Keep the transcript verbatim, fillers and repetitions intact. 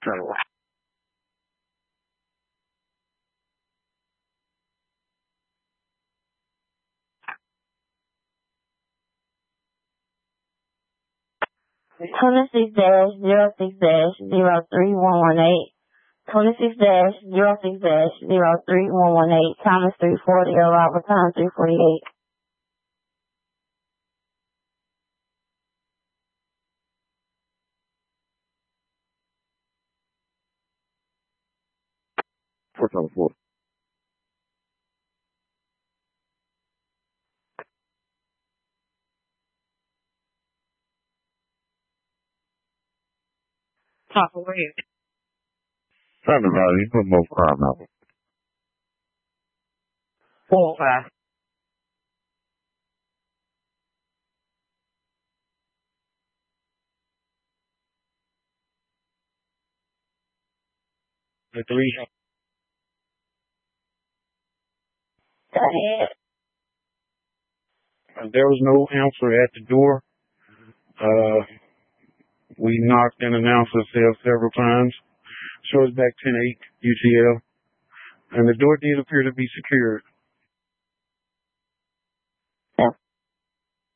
twenty-six dash zero six dash zero three one one eight. twenty-six dash zero six dash zero three one one eight. Thomas three forty. Arrival time three forty-eight. four seven four. Top of where? Something about it. You put more crime out. Four five. The three. Go ahead. Uh, there was no answer at the door. Uh, we knocked and announced ourselves several times. Shows back ten eight U T L. And the door did appear to be secured.